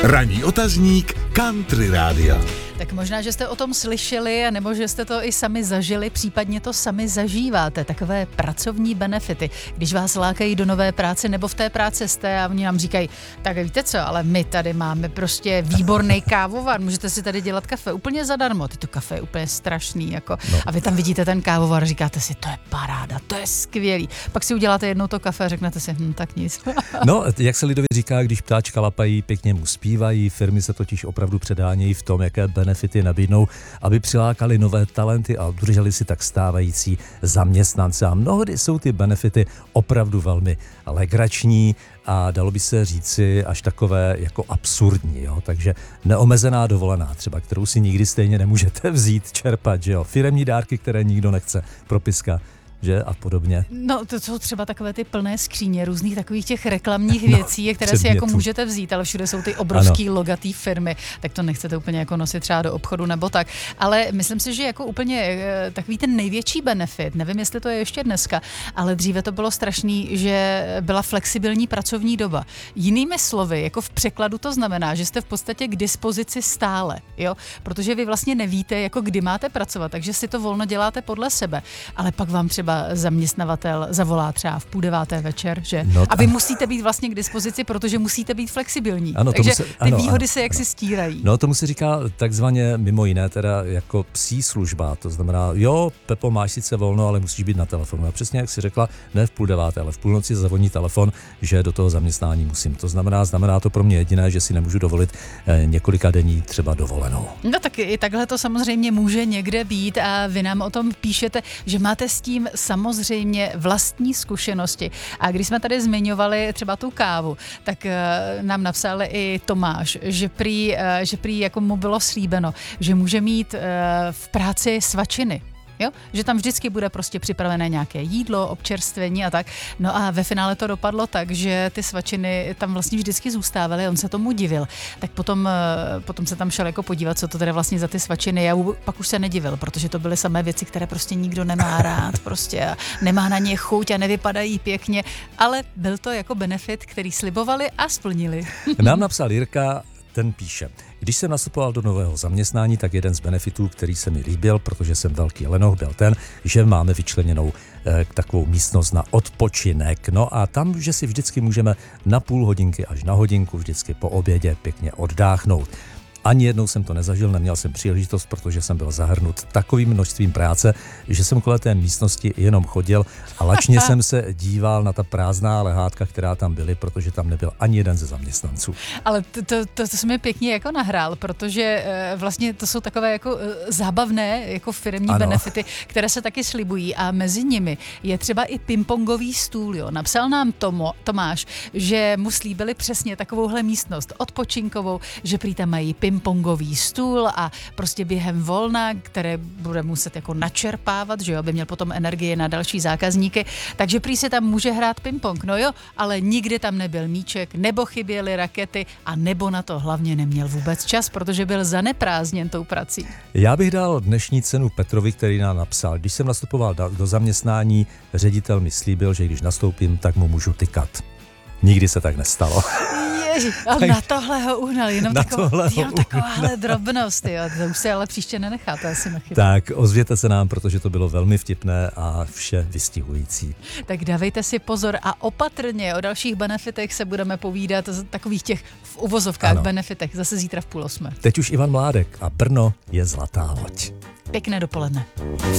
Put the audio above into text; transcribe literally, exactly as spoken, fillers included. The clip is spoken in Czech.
Ranní otazník Country Rádia. Tak možná, že jste o tom slyšeli, nebo že jste to i sami zažili, případně to sami zažíváte, takové pracovní benefity. Když vás lákají do nové práce, nebo v té práci jste a oni nám říkají, tak víte co, ale my tady máme prostě výborný kávovar, můžete si tady dělat kafe úplně zadarmo. Ty to kafe je úplně strašný, jako. No. A vy tam vidíte ten kávovar a říkáte si, to je paráda, to je skvělý. Pak si uděláte jednou to kafe a řeknete si, hm, tak nic. No, jak se lidově říká, když ptáčka lapají, pěkně mu zpívají, firmy se totiž opravdu předhánějí v tom, jaké benefity nabídnou, aby přilákali nové talenty a udrželi si tak stávající zaměstnance. A mnohdy jsou ty benefity opravdu velmi legrační a dalo by se říci až takové jako absurdní. Jo? Takže neomezená dovolená třeba, kterou si nikdy stejně nemůžete vzít, čerpat, že jo? Firemní dárky, které nikdo nechce, propiska, že a podobně. No, to jsou třeba takové ty plné skříně různých takových těch reklamních věcí, no, které si jako můžete vzít, ale všude jsou ty obrovský ano. logatý firmy, tak to nechcete úplně jako nosit třeba do obchodu nebo tak. Ale myslím si, že jako úplně takový ten největší benefit, nevím, jestli to je ještě dneska, ale dříve to bylo strašný, že byla flexibilní pracovní doba. Jinými slovy, jako v překladu to znamená, že jste v podstatě k dispozici stále, jo? Protože vy vlastně nevíte, jako kdy máte pracovat, takže si to volno děláte podle sebe, ale pak vám třeba zaměstnavatel zavolá třeba v půl deváté večer, že? No, a vy musíte být vlastně k dispozici, protože musíte být flexibilní. Ano, takže se, ano, ty výhody ano, se jaksi ano. stírají. No, tomu se říká takzvaně mimo jiné teda jako psí služba. To znamená, jo, Pepo, máš sice volno, ale musíš být na telefonu. A přesně jak jsi řekla, ne v půl deváté, ale v půlnoci zavoní telefon, že do toho zaměstnání musím. To znamená, znamená to pro mě jediné, že si nemůžu dovolit eh, několika denní třeba dovolenou. No tak i takhle to samozřejmě může někde být a vy nám o tom píšete, že máte s tím samozřejmě vlastní zkušenosti. A když jsme tady zmiňovali třeba tu kávu, tak uh, nám napsal i Tomáš, že prý, uh, že prý jako mu bylo slíbeno, že může mít uh, v práci svačiny. Jo? Že tam vždycky bude prostě připravené nějaké jídlo, občerstvení a tak. No a ve finále to dopadlo tak, že ty svačiny tam vlastně vždycky zůstávaly, on se tomu divil. Tak potom, potom se tam šel jako podívat, co to teda vlastně za ty svačiny. Já pak už se nedivil, protože to byly samé věci, které prostě nikdo nemá rád, prostě a nemá na ně chuť a nevypadají pěkně, ale byl to jako benefit, který slibovali a splnili. Nám napsal Jirka, ten píše, když jsem nastupoval do nového zaměstnání, tak jeden z benefitů, který se mi líbil, protože jsem velký lenoch, byl ten, že máme vyčleněnou eh, takovou místnost na odpočinek. No a tam, že si vždycky můžeme na půl hodinky až na hodinku, vždycky po obědě pěkně oddáchnout. Ani jednou jsem to nezažil, neměl jsem příležitost, protože jsem byl zahrnut takovým množstvím práce, že jsem kolem té místnosti jenom chodil a lačně jsem se díval na ta prázdná lehátka, která tam byly, protože tam nebyl ani jeden ze zaměstnanců. Ale to, to, to, to jsem mi pěkně jako nahrál, protože e, vlastně to jsou takové jako e, zábavné jako firemní ano. benefity, které se taky slibují a mezi nimi je třeba i pingpongový stůl. Jo. Napsal nám Tomo, Tomáš, že mu slíbili přesně takovouhle místnost odpočinkovou, že prý tam mají pingpongový stůl a prostě během volna, které bude muset jako načerpávat, že jo, aby měl potom energii na další zákazníky, takže prý se tam může hrát pingpong, no jo, ale nikdy tam nebyl míček, nebo chyběly rakety a nebo na to hlavně neměl vůbec čas, protože byl zaneprázdněn tou prací. Já bych dal dnešní cenu Petrovi, který nám napsal, když jsem nastupoval do zaměstnání, ředitel mi slíbil, že když nastoupím, tak mu můžu tykat. Nikdy se tak nestalo. Ježi, ale na tohle ho uhnal, jenom, takovou, jenom takováhle drobnost, jo. To už se ale příště nenecháte asi na chybu. Tak ozvěte se nám, protože to bylo velmi vtipné a vše vystihující. Tak dávejte si pozor a opatrně, o dalších benefitech se budeme povídat, takových těch v uvozovkách ano. benefitech, zase zítra v půl osmé. Teď už Ivan Mládek a Brno je zlatá loď. Pěkné dopoledne.